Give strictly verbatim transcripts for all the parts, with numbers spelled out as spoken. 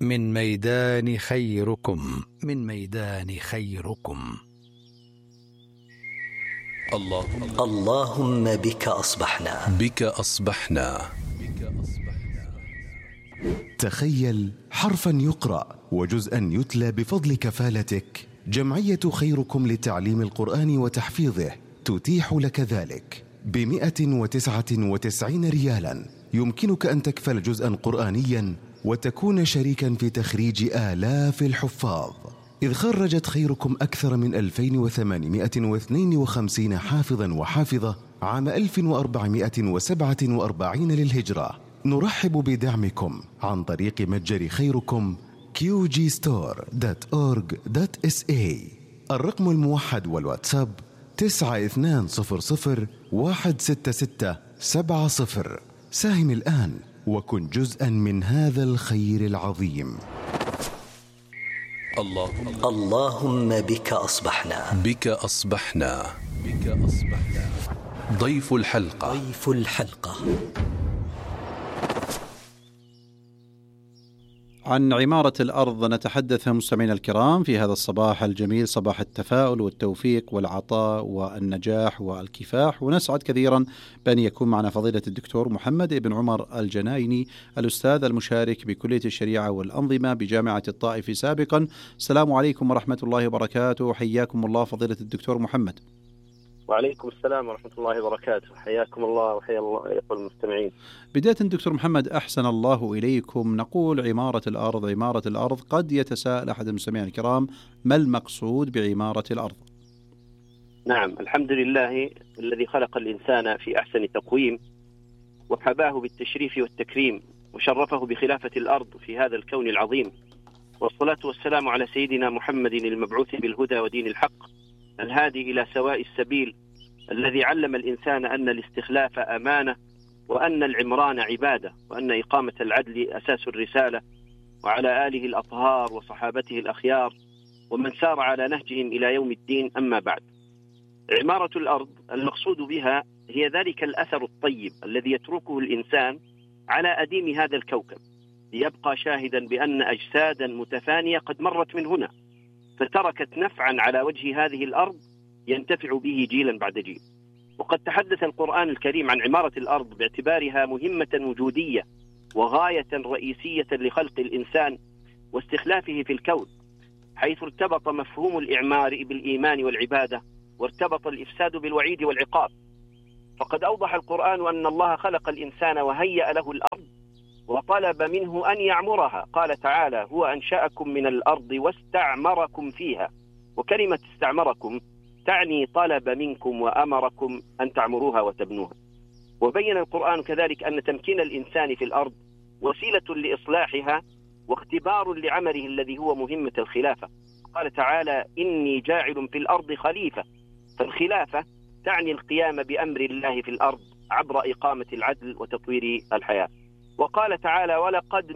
من ميدان خيركم من ميدان خيركم. اللهم, اللهم بك أصبحنا بك أصبحنا. تخيل حرفا يقرأ وجزءا يتلى بفضل كفالتك. جمعية خيركم لتعليم القرآن وتحفيظه تتيح لك ذلك بمئة وتسعة وتسعين ريالا. يمكنك أن تكفل جزءا قرآنيا وتكون شريكا في تخريج آلاف الحفاظ، إذ خرجت خيركم أكثر من ألفين وثمانمئة واثنين وخمسين حافظا وحافظة عام ألف وأربعمئة وسبعة وأربعين للهجرة. نرحب بدعمكم عن طريق متجر خيركم كيو جي ستور دوت أورج دوت إس إيه. الرقم الموحد والواتساب تسعة اثنان صفر صفر واحد ستة ستة سبعة صفر. ساهم الآن وكن جزءا من هذا الخير العظيم. اللهم, اللهم بك أصبحنا بك أصبحنا. بك أصبحنا. ضيف الحلقة ضيف الحلقة عن عمارة الأرض نتحدث مستمعينا الكرام في هذا الصباح الجميل، صباح التفاؤل والتوفيق والعطاء والنجاح والكفاح. ونسعد كثيرا بأن يكون معنا فضيلة الدكتور محمد بن عمر الجنايني، الأستاذ المشارك بكلية الشريعة والأنظمة بجامعة الطائف سابقا. السلام عليكم ورحمة الله وبركاته، حياكم الله فضيلة الدكتور محمد. وعليكم السلام ورحمة الله وبركاته، حياكم الله وحيا الله يقول المستمعين. بداية دكتور محمد، أحسن الله إليكم، نقول عمارة الأرض عمارة الأرض، قد يتساءل أحد المستمعين الكرام ما المقصود بعمارة الأرض؟ نعم، الحمد لله الذي خلق الإنسان في أحسن تقويم وحباه بالتشريف والتكريم وشرفه بخلافة الأرض في هذا الكون العظيم، والصلاة والسلام على سيدنا محمد المبعوث بالهدى ودين الحق الهادي إلى سواء السبيل، الذي علم الإنسان أن الاستخلاف أمانة، وأن العمران عبادة، وأن إقامة العدل أساس الرسالة، وعلى آله الأطهار وصحابته الأخيار ومن سار على نهجهم إلى يوم الدين. أما بعد، عمارة الأرض المقصود بها هي ذلك الأثر الطيب الذي يتركه الإنسان على أديم هذا الكوكب، ليبقى شاهدا بأن أجسادا متفانية قد مرت من هنا فتركت نفعا على وجه هذه الأرض ينتفع به جيلا بعد جيل. وقد تحدث القرآن الكريم عن عمارة الأرض باعتبارها مهمة وجودية وغاية رئيسية لخلق الإنسان واستخلافه في الكون، حيث ارتبط مفهوم الإعمار بالإيمان والعبادة، وارتبط الإفساد بالوعيد والعقاب. فقد أوضح القرآن أن الله خلق الإنسان وهيأ له الأرض وطلب منه أن يعمرها. قال تعالى: هو أنشأكم من الأرض واستعمركم فيها. وكلمة استعمركم تعني طلب منكم وأمركم أن تعمروها وتبنوها. وبين القرآن كذلك أن تمكين الإنسان في الأرض وسيلة لإصلاحها واختبار لعمله الذي هو مهمة الخلافة. قال تعالى: إني جاعل في الأرض خليفة. فالخلافة تعني القيام بأمر الله في الأرض عبر إقامة العدل وتطوير الحياة. وقال تعالى: ولقد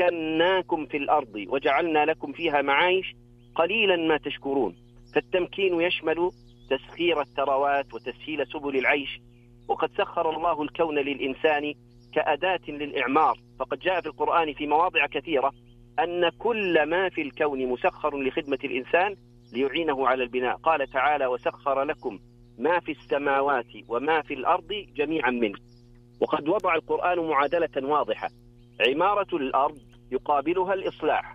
مكناكم في الأرض وجعلنا لكم فيها معايش قليلا ما تشكرون. فالتمكين يشمل تسخير الثروات وتسهيل سبل العيش، وقد سخر الله الكون للإنسان كأداة للإعمار. فقد جاء في القرآن في مواضع كثيرة أن كل ما في الكون مسخر لخدمة الإنسان ليعينه على البناء. قال تعالى: وسخر لكم ما في السماوات وما في الأرض جميعا منه. وقد وضع القرآن معادلة واضحة: عمارة الأرض يقابلها الإصلاح،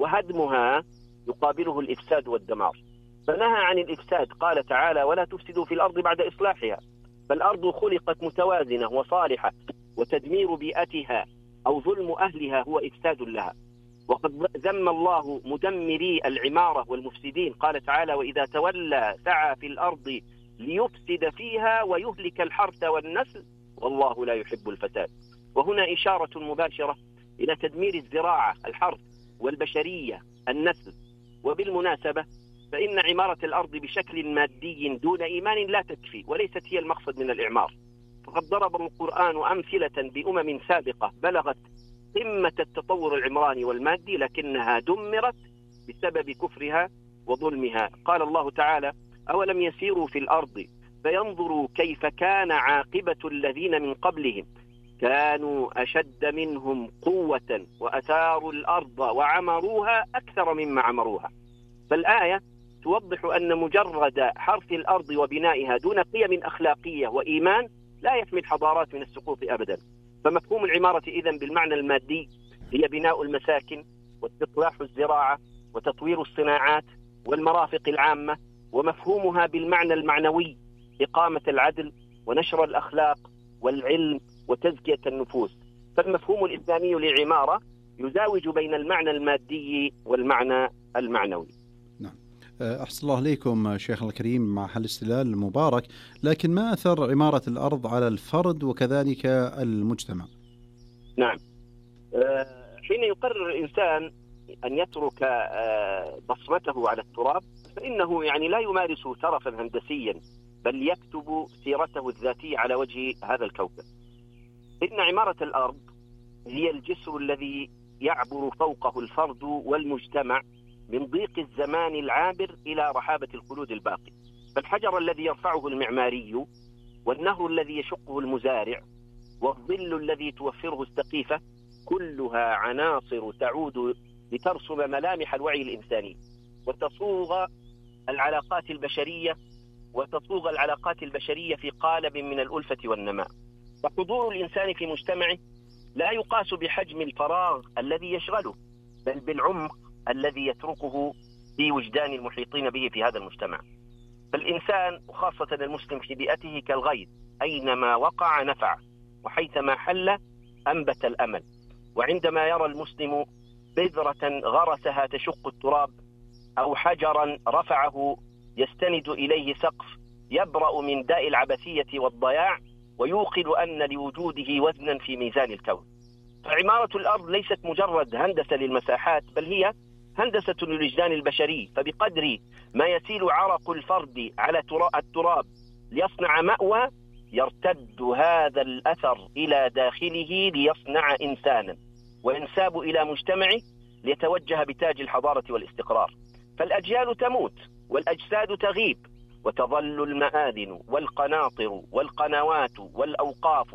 وهدمها يقابله الإفساد والدمار. فنهى عن الإفساد، قال تعالى: ولا تفسدوا في الأرض بعد إصلاحها. فالأرض خلقت متوازنة وصالحة، وتدمير بيئتها أو ظلم أهلها هو إفساد لها. وقد ذم الله مدمري العمارة والمفسدين، قال تعالى: وإذا تولى سعى في الأرض ليفسد فيها ويهلك الحرث والنسل والله لا يحب الفساد. وهنا إشارة مباشرة إلى تدمير الزراعة، الحرث، والبشرية، النسل. وبالمناسبة فإن عمارة الأرض بشكل مادي دون إيمان لا تكفي، وليست هي المقصد من الإعمار. فقد ضرب القرآن أمثلة بأمم سابقة بلغت قمة التطور العمراني والمادي لكنها دمرت بسبب كفرها وظلمها. قال الله تعالى: أولم يسيروا في الأرض فينظروا كيف كان عاقبة الذين من قبلهم كانوا أشد منهم قوة وأثاروا الأرض وعمروها أكثر مما عمروها. فالآية توضح أن مجرد حرث الأرض وبنائها دون قيم أخلاقية وإيمان لا يحمي الحضارات من السقوط أبدا. فمفهوم العمارة إذن بالمعنى المادي هي بناء المساكن واستصلاح الزراعة وتطوير الصناعات والمرافق العامة، ومفهومها بالمعنى المعنوي إقامة العدل ونشر الأخلاق والعلم وتزكية النفوس. فالمفهوم الإسلامي للعمارة يزاوج بين المعنى المادي والمعنى المعنوي. نعم. أحسن الله إليكم شيخ الكريم مع الاستدلال المبارك، لكن ما أثر عمارة الأرض على الفرد وكذلك المجتمع؟ نعم، حين يقرر الإنسان أن يترك بصمته على التراب فإنه يعني لا يمارس ترفا هندسيا، بل يكتب سيرته الذاتية على وجه هذا الكوكب. إن عمارة الأرض هي الجسر الذي يعبر فوقه الفرد والمجتمع من ضيق الزمان العابر إلى رحابة الخلود الباقي. فالحجر الذي يرفعه المعماري، والنهر الذي يشقه المزارع، والظل الذي توفره السقيفة، كلها عناصر تعود لترسم ملامح الوعي الإنساني وتصوغ العلاقات البشرية وتصوغ العلاقات البشرية في قالب من الألفة والنماء. فحضور الإنسان في مجتمعه لا يقاس بحجم الفراغ الذي يشغله، بل بالعمق الذي يتركه في وجدان المحيطين به في هذا المجتمع. فالإنسان وخاصة المسلم في بيئته كالغيث، أينما وقع نفع، وحيثما حل أنبت الأمل. وعندما يرى المسلم بذرة غرسها تشق التراب، أو حجرا رفعه يستند إليه سقف، يبرأ من داء العبثية والضياع، ويوقن أن لوجوده وزنا في ميزان الكون. فعمارة الأرض ليست مجرد هندسة للمساحات، بل هي هندسة للوجدان البشري. فبقدر ما يسيل عرق الفرد على التراب ليصنع مأوى، يرتد هذا الأثر إلى داخله ليصنع إنسانا، وينساب إلى مجتمعه ليتوجه بتاج الحضارة والاستقرار. فالأجيال تموت والأجساد تغيب، وتظل المآذن والقناطر والقنوات والأوقاف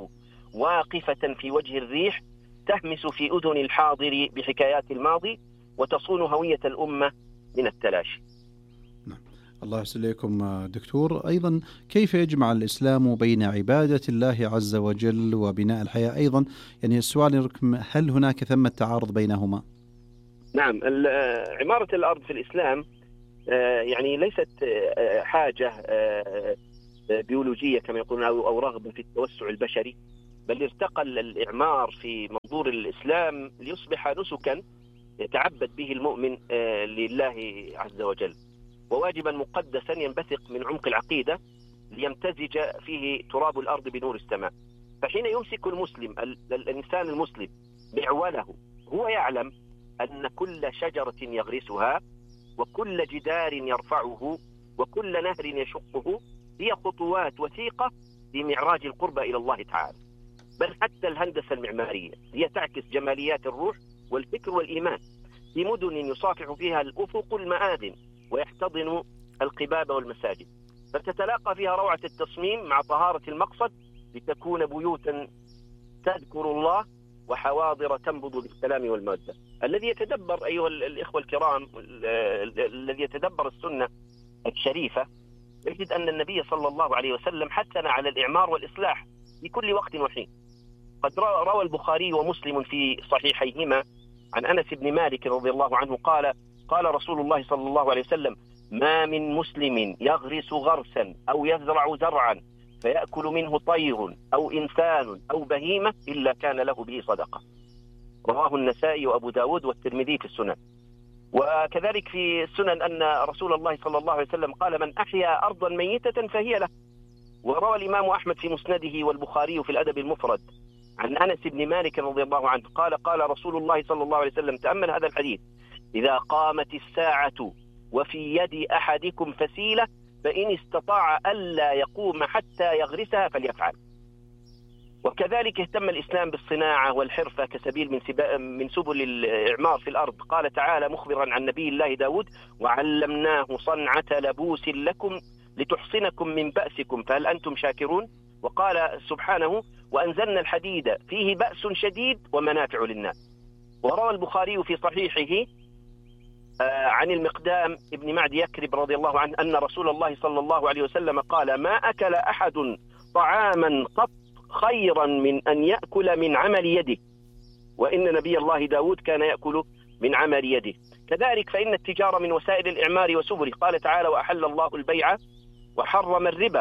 واقفة في وجه الريح، تهمس في أذن الحاضر بحكايات الماضي، وتصون هوية الأمة من التلاشي. نعم. الله يحسن إليكم دكتور. أيضا كيف يجمع الإسلام بين عبادة الله عز وجل وبناء الحياة أيضا؟ يعني السؤال يركم، هل هناك ثمة تعارض بينهما؟ نعم، عمارة الأرض في الإسلام يعني ليست حاجة بيولوجية كما يقولون أو رغبة في التوسع البشري، بل ارتقى الإعمار في منظور الإسلام ليصبح نسكا يتعبد به المؤمن لله عز وجل، وواجبا مقدسا ينبثق من عمق العقيدة ليمتزج فيه تراب الأرض بنور السماء. فحين يمسك المسلم الإنسان المسلم بعوله، هو يعلم أن كل شجرة يغرسها وكل جدار يرفعه وكل نهر يشقه هي خطوات وثيقة في معراج القربى إلى الله تعالى. بل حتى الهندسة المعمارية هي تعكس جماليات الروح والفكر والإيمان في مدن يصافح فيها الأفق المآذن ويحتضن القباب والمساجد، فتتلاقى فيها روعة التصميم مع طهارة المقصد لتكون بيوتا تذكر الله وحواضر تنبض بالسلام والمودة. الذي يتدبر أيها الإخوة الكرام، الذي يتدبر السنة الشريفة يجد أن النبي صلى الله عليه وسلم حثنا على الإعمار والإصلاح في كل وقت وحين. قد روى البخاري ومسلم في صحيحيهما عن أنس بن مالك رضي الله عنه قال قال رسول الله صلى الله عليه وسلم: ما من مسلم يغرس غرسا أو يزرع زرعا فيأكل منه طير أو إنسان أو بهيمة إلا كان له به صدقة. رواه النسائي وأبو داود والترمذي في السنن. وكذلك في السنن أن رسول الله صلى الله عليه وسلم قال: من أحيا أرضا ميتة فهي له. وروى الإمام أحمد في مسنده والبخاري في الأدب المفرد عن أنس بن مالك رضي الله عنه قال قال رسول الله صلى الله عليه وسلم، تأمل هذا الحديث: إذا قامت الساعة وفي يد أحدكم فسيلة فإن استطاع ألا يقوم حتى يغرسها فليفعل. وكذلك اهتم الإسلام بالصناعة والحرفة كسبيل من, من سبل الإعمار في الأرض. قال تعالى مخبرا عن نبي الله داود: وعلمناه صنعة لبوس لكم لتحصنكم من بأسكم فهل أنتم شاكرون. وقال سبحانه: وأنزلنا الحديد فيه بأس شديد ومنافع للناس. وروى البخاري في صحيحه عن المقدام ابن معدي يكرب رضي الله عنه أن رسول الله صلى الله عليه وسلم قال: ما أكل أحد طعاما قط خيرا من أن يأكل من عمل يده، وإن نبي الله داود كان يأكل من عمل يده. كذلك فإن التجارة من وسائل الإعمار وسبله. قال تعالى: وأحل الله البيع وحرم الربا.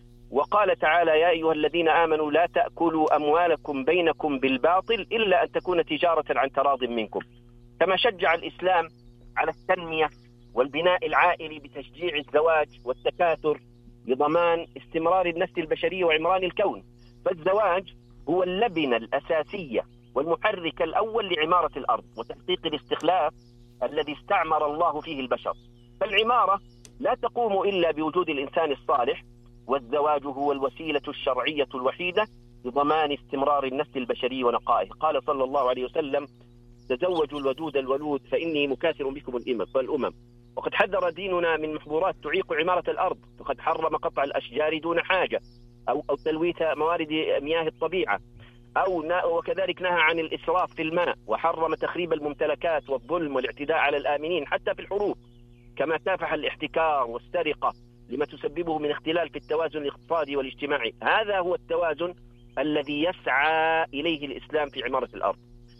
وقال تعالى: يا أيها الذين آمنوا لا تأكلوا أموالكم بينكم بالباطل إلا أن تكون تجارة عن تراض منكم. كما شجع الإسلام على التنمية والبناء العائلي بتشجيع الزواج والتكاثر لضمان استمرار النسل البشري وعمران الكون. فالزواج هو اللبنة الأساسية والمحرك الأول لعمارة الأرض وتحقيق الاستخلاف الذي استعمر الله فيه البشر. فالعمارة لا تقوم إلا بوجود الإنسان الصالح، والزواج هو الوسيلة الشرعية الوحيدة لضمان استمرار النسل البشري ونقائه. قال صلى الله عليه وسلم: تزوجوا الودود الولود فإني مكاثر بكم الأمم. وقد حذر ديننا من محظورات تعيق عمارة الأرض، وقد حرم قطع الأشجار دون حاجة أو, أو تلويث موارد مياه الطبيعة، أو وكذلك نهى عن الإسراف في الماء، وحرم تخريب الممتلكات والظلم والاعتداء على الآمنين حتى في الحروب، كما كافح الاحتكار والسرقة لما تسببه من اختلال في التوازن الاقتصادي والاجتماعي. هذا هو التوازن الذي يسعى إليه الإسلام في عمارة الأرض.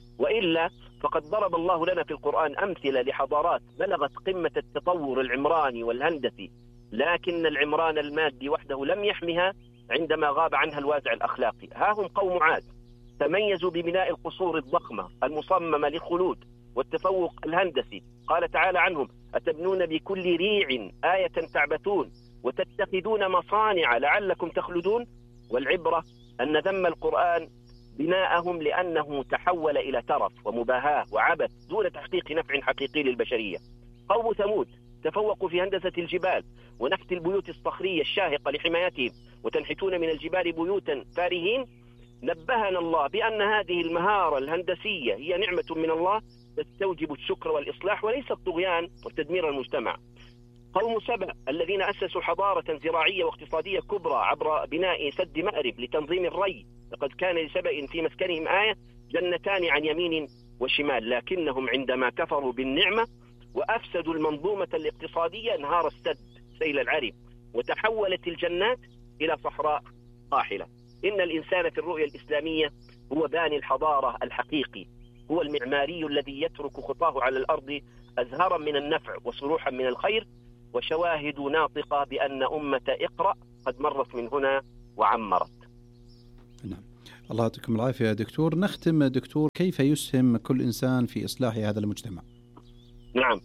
وإلا فقد ضرب الله لنا في القرآن أمثلة لحضارات بلغت قمة التطور العمراني والهندسي، لكن العمران المادي وحده لم يحمها عندما غاب عنها الوازع الأخلاقي. ها هم قوم عاد تميزوا ببناء القصور الضخمة المصممة للخلود والتفوق الهندسي. قال تعالى عنهم: أتبنون بكل ريع آية تعبثون وتتخذون مصانع لعلكم تخلدون. والعبرة أن ذم القرآن بناءهم لأنه تحول إلى ترف ومباهاة وعبث دون تحقيق نفع حقيقي للبشرية. قوم ثمود تفوقوا في هندسة الجبال ونحت البيوت الصخرية الشاهقة لحمايتهم، وتنحتون من الجبال بيوتا فارهين. نبهنا الله بأن هذه المهارة الهندسية هي نعمة من الله تستوجب الشكر والإصلاح وليس الطغيان وتدمير المجتمع. قوم سبأ الذين أسسوا حضارة زراعية واقتصادية كبرى عبر بناء سد مأرب لتنظيم الري، لقد كان لسبأ في مسكنهم آية جنتان عن يمين وشمال، لكنهم عندما كفروا بالنعمة وأفسدوا المنظومة الاقتصادية انهار السد سيل العرب، وتحولت الجنات إلى صحراء قاحلة. إن الإنسان في الرؤية الإسلامية هو باني الحضارة الحقيقي، هو المعماري الذي يترك خطاه على الأرض أزهارا من النفع وصروحا من الخير وشواهد ناطقة بأن أمة اقرأ قد مرت من هنا وعمرت. نعم، الله يعطيكم العافية يا دكتور. نختم دكتور، كيف يسهم كل إنسان في إصلاح هذا المجتمع؟ نعم،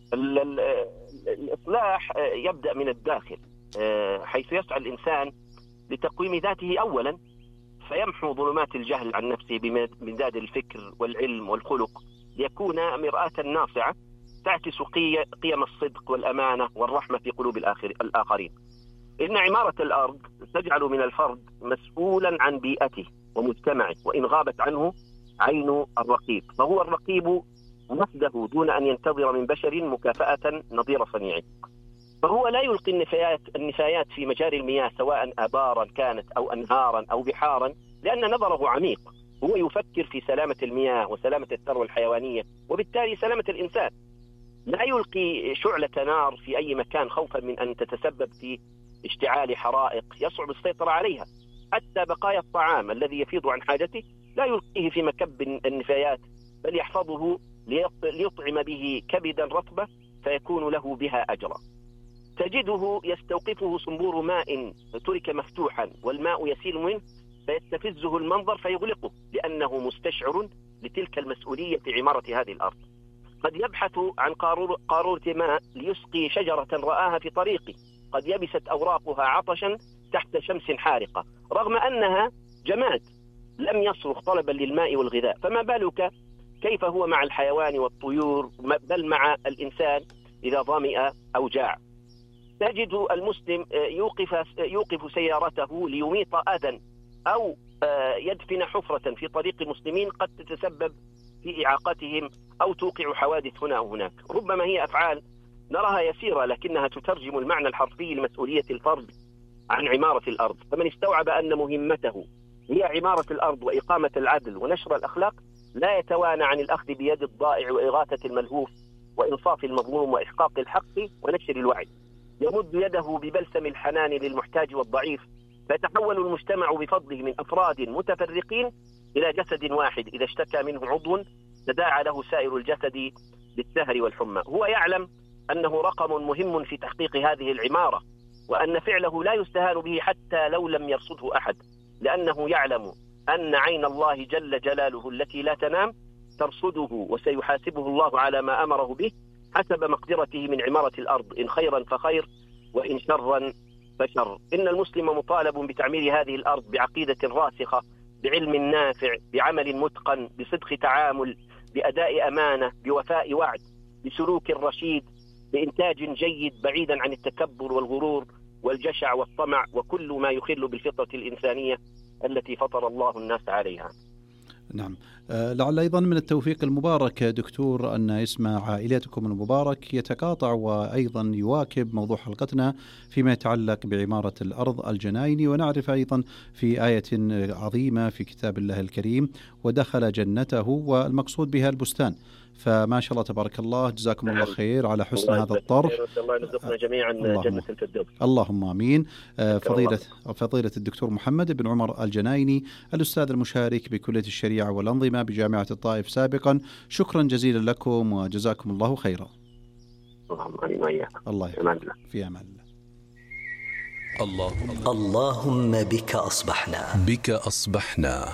الإصلاح يبدأ من الداخل، حيث يسعى الإنسان لتقويم ذاته أولا، فيمحو ظلمات الجهل عن نفسه بمداد الفكر والعلم والخلق، ليكون مرآة ناصعة تعكس قيم الصدق والأمانة والرحمة في قلوب الآخرين. إن عمارة الأرض تجعل من الفرد مسؤولا عن بيئته ومجتمعه، وإن غابت عنه عين الرقيب فهو الرقيب وحده دون أن ينتظر من بشر مكافأة نظير صنيعه. فهو لا يلقي النفايات, النفايات في مجاري المياه سواء آبارا كانت أو أنهارا أو بحارا، لأن نظره عميق. هو يفكر في سلامة المياه وسلامة الثروة الحيوانية وبالتالي سلامة الإنسان. لا يلقي شعلة نار في أي مكان خوفا من أن تتسبب في اشتعال حرائق يصعب السيطرة عليها. حتى بقايا الطعام الذي يفيض عن حاجته لا يلقيه في مكب النفايات، بل يحفظه ليطعم به كبدا رطبة فيكون له بها أجرا. تجده يستوقفه صنبور ماء ترك مفتوحا والماء يسيل منه فيستفزه المنظر فيغلقه، لأنه مستشعر لتلك المسؤولية في عمارة هذه الأرض. قد يبحث عن قارورة ماء ليسقي شجرة رآها في طريقه، قد يبست أوراقها عطشا تحت شمس حارقة رغم أنها جماد لم يصرخ طلبا للماء والغذاء. فما بالك كيف هو مع الحيوان والطيور، بل مع الإنسان إذا ظمئ أو جاع. تجد المسلم يوقف, يوقف سيارته ليميط أذى أو يدفن حفرة في طريق المسلمين قد تتسبب في إعاقتهم أو توقع حوادث هنا أو هناك. ربما هي أفعال نراها يسيرة لكنها تترجم المعنى الحرفي لمسؤولية الفرد عن عمارة الأرض. فمن استوعب أن مهمته هي عمارة الأرض وإقامة العدل ونشر الأخلاق لا يتوانى عن الأخذ بيد الضائع وإغاثة الملهوف وإنصاف المظلوم وإحقاق الحق ونشر الوعي. يمد يده ببلسم الحنان للمحتاج والضعيف، فيتحول المجتمع بفضله من أفراد متفرقين إلى جسد واحد إذا اشتكى منه عضو تداعى له سائر الجسد بالسهر والحمى. هو يعلم أنه رقم مهم في تحقيق هذه العمارة، وأن فعله لا يستهان به حتى لو لم يرصده أحد، لأنه يعلم أن عين الله جل جلاله التي لا تنام ترصده، وسيحاسبه الله على ما أمره به حسب مقدرته من عمارة الأرض، إن خيرا فخير وإن شرا فشر. إن المسلم مطالب بتعمير هذه الأرض بعقيدة راسخة، بعلم نافع، بعمل متقن، بصدق تعامل، بأداء أمانة، بوفاء وعد، بسلوك رشيد، بإنتاج جيد بعيدا عن التكبر والغرور والجشع والطمع وكل ما يخل بالفطرة الإنسانية التي فطر الله الناس عليها. نعم. أه لعل أيضا من التوفيق المبارك دكتور أن اسم عائلتكم المبارك يتقاطع وأيضا يواكب موضوع حلقتنا فيما يتعلق بعمارة الأرض الجناين، ونعرف أيضا في آية عظيمة في كتاب الله الكريم ودخل جنته، والمقصود بها البستان. فما شاء الله تبارك الله، جزاكم الله خير على حسن هذا الطرح. الله يرزقنا جميعا جنة الفردوس. اللهم آمين. فضيلة فضيلة الدكتور محمد بن عمر الجنايني، الأستاذ المشارك بكلية الشريعة والأنظمة بجامعة الطائف سابقا، شكرا جزيلا لكم وجزاكم الله خيرا. اللهم آمين وإياكم. الله يحفظك. في أمان الله. اللهم اللهم بك أصبحنا بك أصبحنا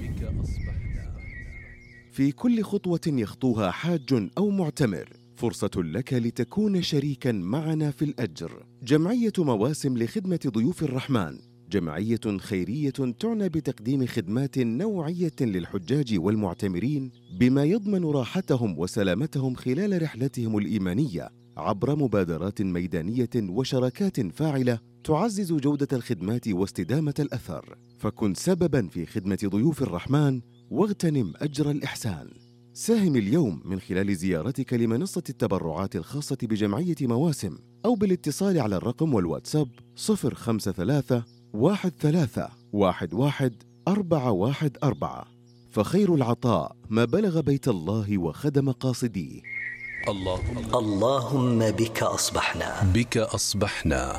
في كل خطوة يخطوها حاج أو معتمر فرصة لك لتكون شريكا معنا في الأجر. جمعية مواسم لخدمة ضيوف الرحمن جمعية خيرية تعنى بتقديم خدمات نوعية للحجاج والمعتمرين بما يضمن راحتهم وسلامتهم خلال رحلتهم الإيمانية عبر مبادرات ميدانية وشراكات فاعلة تعزز جودة الخدمات واستدامة الأثر. فكن سببا في خدمة ضيوف الرحمن واغتنم أجر الإحسان. ساهم اليوم من خلال زيارتك لمنصة التبرعات الخاصة بجمعية مواسم أو بالاتصال على الرقم والواتساب صفر خمسة ثلاثة واحد ثلاثة واحد واحد أربعة واحد أربعة. فخير العطاء ما بلغ بيت الله وخدم قاصديه. اللهم اللهم بك أصبحنا بك أصبحنا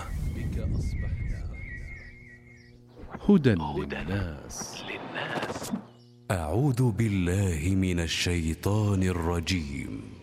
هدى للناس. أعوذ بالله من الشيطان الرجيم.